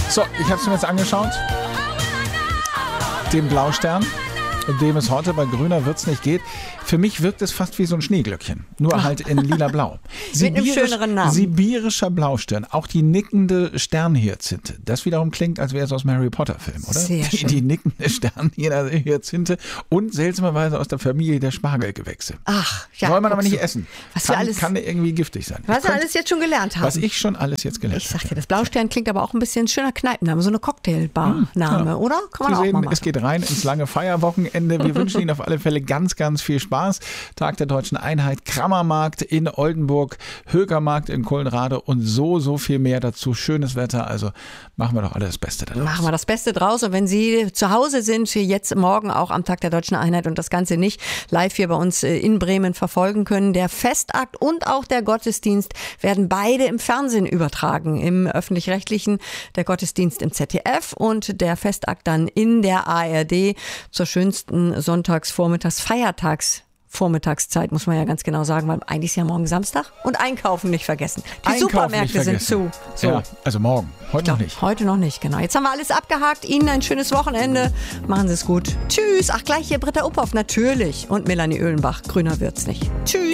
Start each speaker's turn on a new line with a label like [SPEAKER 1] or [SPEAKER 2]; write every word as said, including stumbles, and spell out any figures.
[SPEAKER 1] So, ich habe es mir jetzt angeschaut. Den Blaustern, um dem es heute bei Grüner wird's nicht geht. Für mich wirkt es fast wie so ein Schneeglöckchen, nur halt in lila-blau.
[SPEAKER 2] Mit einem schöneren Namen.
[SPEAKER 1] Sibirischer Blaustern, auch die nickende Sternhyazinthe. Das wiederum klingt, als wäre es aus dem Harry Potter-Film, oder?
[SPEAKER 2] Sehr
[SPEAKER 1] die,
[SPEAKER 2] schön.
[SPEAKER 1] die nickende Sternhyazinthe und seltsamerweise aus der Familie der Spargelgewächse.
[SPEAKER 2] Ach, ja.
[SPEAKER 1] Soll man aber nicht
[SPEAKER 2] du.
[SPEAKER 1] essen.
[SPEAKER 2] Was
[SPEAKER 1] kann,
[SPEAKER 2] wir alles,
[SPEAKER 1] kann irgendwie giftig sein.
[SPEAKER 2] was
[SPEAKER 1] Ich
[SPEAKER 2] wir
[SPEAKER 1] könnte-
[SPEAKER 2] alles jetzt schon gelernt haben.
[SPEAKER 1] Was ich schon alles jetzt gelernt
[SPEAKER 2] Ich sag
[SPEAKER 1] habe.
[SPEAKER 2] dir, das Blaustern klingt aber auch ein bisschen schöner Kneipenname, so eine Cocktailbar-Name,
[SPEAKER 1] Ja.
[SPEAKER 2] oder? Kann man
[SPEAKER 1] Sie
[SPEAKER 2] auch
[SPEAKER 1] sehen,
[SPEAKER 2] mal machen.
[SPEAKER 1] es geht rein ins lange Feierwochenende. Wir wünschen Ihnen auf alle Fälle ganz, ganz viel Spaß. Tag der Deutschen Einheit, Krammermarkt in Oldenburg, Högermarkt in Kohlenrade und so, so viel mehr dazu. Schönes Wetter, also machen wir doch alle das Beste daraus.
[SPEAKER 2] Machen wir das Beste draus. Und wenn Sie zu Hause sind, jetzt morgen auch am Tag der Deutschen Einheit und das Ganze nicht live hier bei uns in Bremen verfolgen können, der Festakt und auch der Gottesdienst werden beide im Fernsehen übertragen. Im Öffentlich-Rechtlichen der Gottesdienst im Z D F und der Festakt dann in der A R D zur schönsten Sonntags-, Feiertags- Vormittagszeit, muss man ja ganz genau sagen, weil eigentlich ist ja morgen Samstag und Einkaufen nicht vergessen. Die
[SPEAKER 1] Einkaufen
[SPEAKER 2] Supermärkte
[SPEAKER 1] nicht
[SPEAKER 2] sind
[SPEAKER 1] vergessen.
[SPEAKER 2] zu. So.
[SPEAKER 1] Ja, also morgen, heute noch
[SPEAKER 2] Doch,
[SPEAKER 1] nicht.
[SPEAKER 2] Heute noch nicht, genau. Jetzt haben wir alles abgehakt. Ihnen ein schönes Wochenende. Machen Sie es gut. Tschüss. Ach, gleich hier Britta Uphoff, natürlich. Und Melanie Oehlenbach. Grüner wird's nicht. Tschüss.